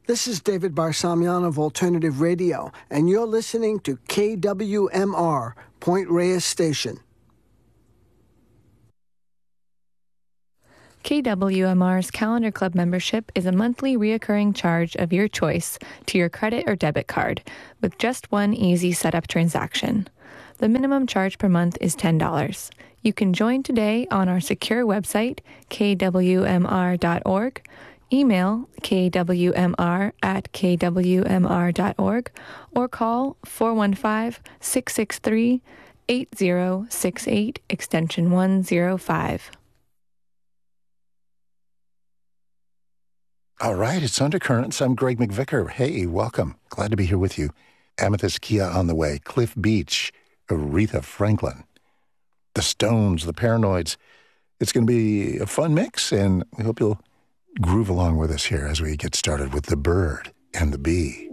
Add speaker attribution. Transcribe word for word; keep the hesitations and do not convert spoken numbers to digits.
Speaker 1: This is David Barsamian of Alternative Radio, and you're listening to K W M R, Point Reyes Station.
Speaker 2: K W M R's Calendar Club membership is a monthly reoccurring charge of your choice to your credit or debit card with just one easy setup transaction. The minimum charge per month is ten dollars. You can join today on our secure website, K W M R dot org, email K W M R at K W M R dot org, or call four one five, six six three, eight zero six eight, extension one oh five.
Speaker 3: All right, it's Undercurrents. I'm Greg McVicker. Hey, welcome. Glad to be here with you. Amethyst Kia on the way. Cliff Beach, Aretha Franklin, the Stones, the Paranoids. It's going to be a fun mix, and we hope you'll groove along with us here as we get started with The Bird and the Bee.